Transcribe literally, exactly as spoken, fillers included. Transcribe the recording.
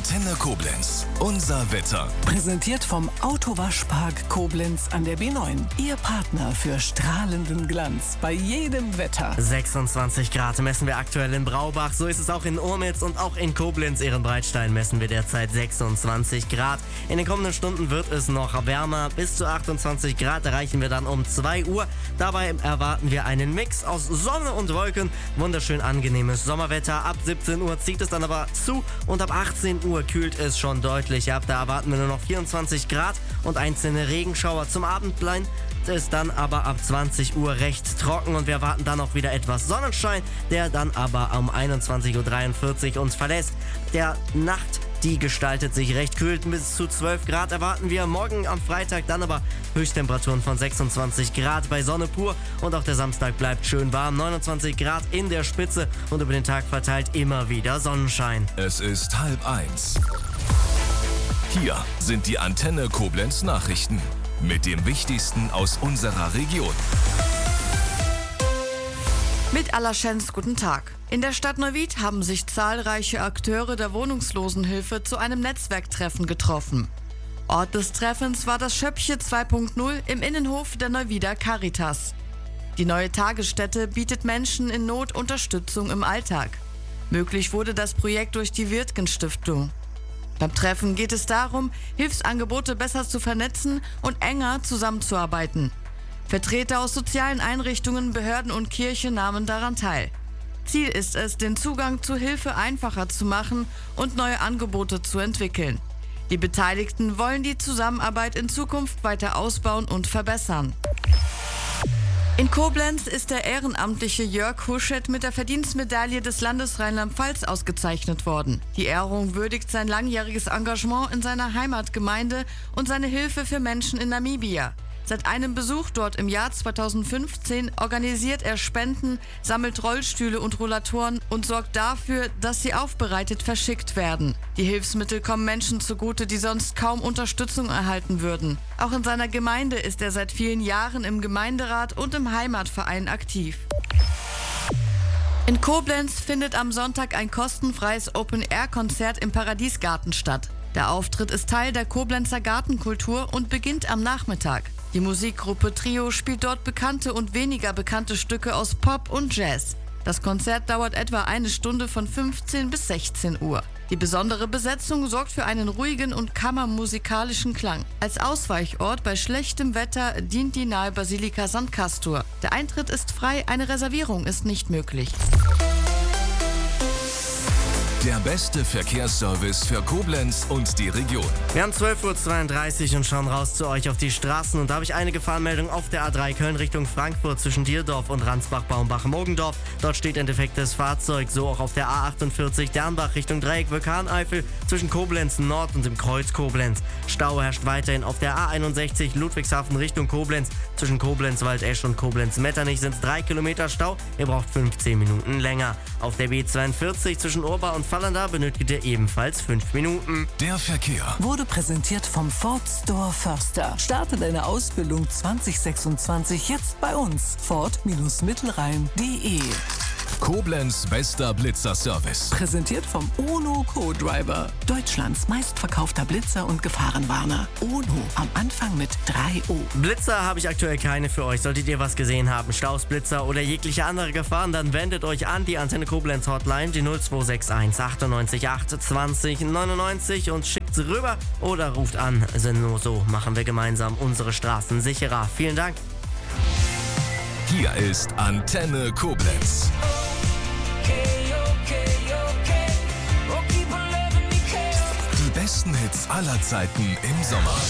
Antenne Koblenz. Unser Wetter. Präsentiert vom Autowaschpark Koblenz an der B neun. Ihr Partner für strahlenden Glanz bei jedem Wetter. sechsundzwanzig Grad messen wir aktuell in Braubach. So ist es auch in Urmitz und auch in Koblenz, Ehrenbreitstein, messen wir derzeit sechsundzwanzig Grad. In den kommenden Stunden wird es noch wärmer. Bis zu achtundzwanzig Grad erreichen wir dann um zwei Uhr. Dabei erwarten wir einen Mix aus Sonne und Wolken. Wunderschön angenehmes Sommerwetter. Ab siebzehn Uhr zieht es dann aber zu und ab achtzehn Uhr kühlt es schon deutlich ab. Da erwarten wir nur noch vierundzwanzig Grad und einzelne Regenschauer. Zum Abend bleibt es dann aber ab zwanzig Uhr recht trocken und wir erwarten dann auch wieder etwas Sonnenschein, der dann aber um einundzwanzig Uhr dreiundvierzig uns verlässt. Der Nacht, die gestaltet sich recht kühl, bis zu zwölf Grad erwarten wir. Morgen am Freitag dann aber Höchsttemperaturen von sechsundzwanzig Grad bei Sonne pur und auch der Samstag bleibt schön warm. neunundzwanzig Grad in der Spitze und über den Tag verteilt immer wieder Sonnenschein. Es ist halb eins. Hier sind die Antenne Koblenz Nachrichten mit dem Wichtigsten aus unserer Region. Mit Allerschens guten Tag. In der Stadt Neuwied haben sich zahlreiche Akteure der Wohnungslosenhilfe zu einem Netzwerktreffen getroffen. Ort des Treffens war das Schöppche zwei Punkt null im Innenhof der Neuwieder Caritas. Die neue Tagesstätte bietet Menschen in Not Unterstützung im Alltag. Möglich wurde das Projekt durch die Wirtgen-Stiftung. Beim Treffen geht es darum, Hilfsangebote besser zu vernetzen und enger zusammenzuarbeiten. Vertreter aus sozialen Einrichtungen, Behörden und Kirche nahmen daran teil. Ziel ist es, den Zugang zu Hilfe einfacher zu machen und neue Angebote zu entwickeln. Die Beteiligten wollen die Zusammenarbeit in Zukunft weiter ausbauen und verbessern. In Koblenz ist der ehrenamtliche Jörg Huschet mit der Verdienstmedaille des Landes Rheinland-Pfalz ausgezeichnet worden. Die Ehrung würdigt sein langjähriges Engagement in seiner Heimatgemeinde und seine Hilfe für Menschen in Namibia. Seit einem Besuch dort im Jahr zweitausendfünfzehn organisiert er Spenden, sammelt Rollstühle und Rollatoren und sorgt dafür, dass sie aufbereitet verschickt werden. Die Hilfsmittel kommen Menschen zugute, die sonst kaum Unterstützung erhalten würden. Auch in seiner Gemeinde ist er seit vielen Jahren im Gemeinderat und im Heimatverein aktiv. In Koblenz findet am Sonntag ein kostenfreies Open-Air-Konzert im Paradiesgarten statt. Der Auftritt ist Teil der Koblenzer Gartenkultur und beginnt am Nachmittag. Die Musikgruppe Trio spielt dort bekannte und weniger bekannte Stücke aus Pop und Jazz. Das Konzert dauert etwa eine Stunde von fünfzehn bis sechzehn Uhr. Die besondere Besetzung sorgt für einen ruhigen und kammermusikalischen Klang. Als Ausweichort bei schlechtem Wetter dient die nahe Basilika Sankt Castor. Der Eintritt ist frei, eine Reservierung ist nicht möglich. Der beste Verkehrsservice für Koblenz und die Region. Wir haben zwölf Uhr zweiunddreißig und schauen raus zu euch auf die Straßen. Und da habe ich eine Gefahrenmeldung auf der A drei Köln Richtung Frankfurt zwischen Dierdorf und Ransbach-Baumbach-Mogendorf. Dort steht ein defektes Fahrzeug. So auch auf der A achtundvierzig Dernbach Richtung Dreieck Vulkaneifel zwischen Koblenz Nord und dem Kreuz Koblenz. Stau herrscht weiterhin auf der A einundsechzig Ludwigshafen Richtung Koblenz. Zwischen Koblenz Waldesch und Koblenz Metternich sind es drei Kilometer Stau. Ihr braucht fünfzehn Minuten länger. Auf der B zweiundvierzig zwischen Urba und Fallanda benötigt ihr ebenfalls fünf Minuten. Der Verkehr Wurde präsentiert vom Ford Store Förster. Starte deine Ausbildung zwanzig sechsundzwanzig jetzt bei uns. Ford Mittelrhein punkt de. Koblenz bester Blitzer-Service. Präsentiert vom Ono Co-Driver. Deutschlands meistverkaufter Blitzer und Gefahrenwarner. Ono am Anfang mit drei O. Blitzer habe ich aktuell keine für euch. Solltet ihr was gesehen haben, Staus, Blitzer oder jegliche andere Gefahren, dann wendet euch an die Antenne Koblenz Hotline, die null zwei sechs eins achtundneunzig acht zwanzig neunundneunzig und schickt sie rüber oder ruft an. Also nur so machen wir gemeinsam unsere Straßen sicherer. Vielen Dank. Hier ist Antenne Koblenz. Die besten Hits aller Zeiten im Sommer.